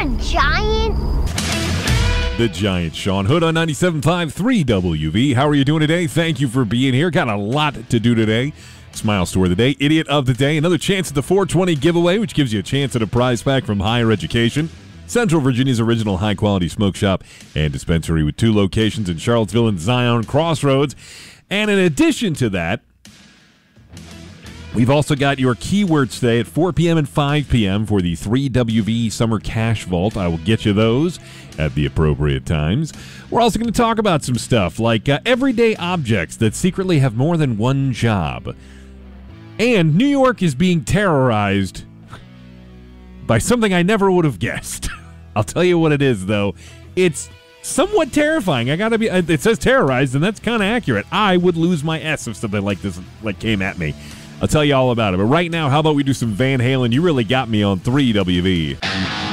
on, Giant. The Giant, Sean Hood on 97.5 3WV. How are you doing today? Thank you for being here. Got a lot to do today. Smile Store of the Day, Idiot of the Day, another chance at the 420 giveaway, which gives you a chance at a prize pack from Higher Education, Central Virginia's original high-quality smoke shop and dispensary with 2 locations in Charlottesville and Zion Crossroads. And in addition to that, we've also got your keywords today at 4 p.m. and 5 p.m. for the 3WV Summer Cash Vault. I will get you those at the appropriate times. We're also going to talk about some stuff like everyday objects that secretly have more than one job. And New York is being terrorized by something I never would have guessed. I'll tell you what it is, though. It's somewhat terrifying. It says terrorized, and that's kind of accurate. I would lose my S if something like this came at me. I'll tell you all about it. But right now, how about we do some Van Halen? You really got me on 3WV.